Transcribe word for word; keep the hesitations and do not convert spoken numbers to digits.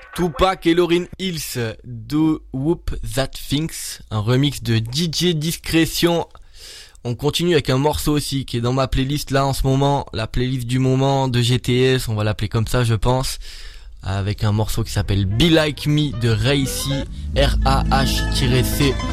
Tupac et Lauryn Hills, Do Whoop That Things, un remix de D J Discrétion. On continue avec un morceau aussi qui est dans ma playlist là en ce moment, la playlist du moment de G T S, on va l'appeler comme ça je pense, avec un morceau qui s'appelle Be Like Me de Racy, R A H C